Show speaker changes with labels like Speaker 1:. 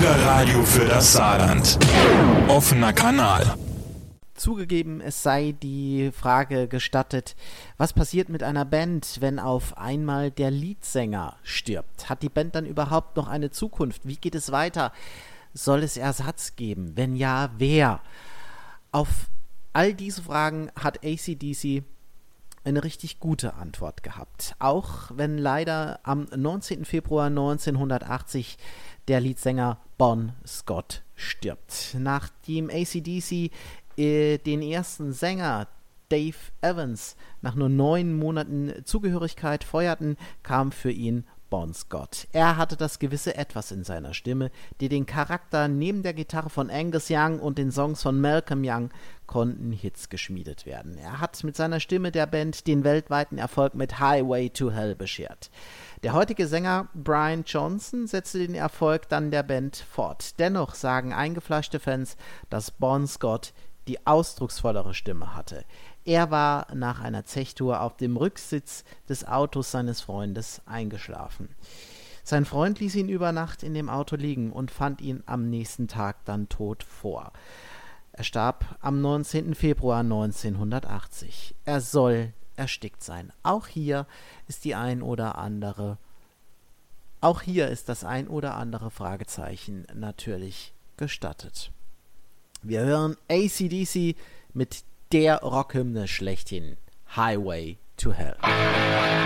Speaker 1: Bürgerradio für das Saarland. Offener Kanal.
Speaker 2: Zugegeben, es sei die Frage gestattet, was passiert mit einer Band, wenn auf einmal der Leadsänger stirbt? Hat die Band dann überhaupt noch eine Zukunft? Wie geht es weiter? Soll es Ersatz geben? Wenn ja, wer? Auf all diese Fragen hat AC/DC eine richtig gute Antwort gehabt. Auch wenn leider am 19. Februar 1980 der Leadsänger Bon Scott stirbt. Nachdem AC/DC den ersten Sänger Dave Evans nach nur 9 Monaten Zugehörigkeit feuerten, kam für ihn Bon Scott. Er hatte das gewisse Etwas in seiner Stimme, die den Charakter neben der Gitarre von Angus Young und den Songs von Malcolm Young konnten Hits geschmiedet werden. Er hat mit seiner Stimme der Band den weltweiten Erfolg mit Highway to Hell beschert. Der heutige Sänger Brian Johnson setzte den Erfolg dann der Band fort. Dennoch sagen eingefleischte Fans, dass Bon Scott die ausdrucksvollere Stimme hatte. Er war nach einer Zechtour auf dem Rücksitz des Autos seines Freundes eingeschlafen. Sein Freund ließ ihn über Nacht in dem Auto liegen und fand ihn am nächsten Tag dann tot vor. Er starb am 19. Februar 1980. Er soll erstickt sein. Auch hier ist das ein oder andere Fragezeichen natürlich gestattet. Wir hören AC/DC mit der Rockhymne schlechthin, Highway to Hell.